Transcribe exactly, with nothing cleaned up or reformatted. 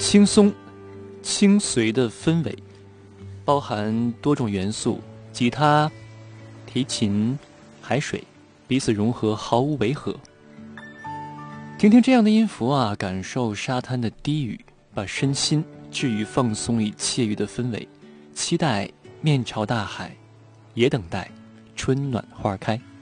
轻松、轻随的氛围，包含多种元素，吉他、提琴、海水彼此融合，毫无违和。听听这样的音符啊，感受沙滩的低语，把身心置于放松与惬意的氛围，期待面朝大海，也等待春暖花开。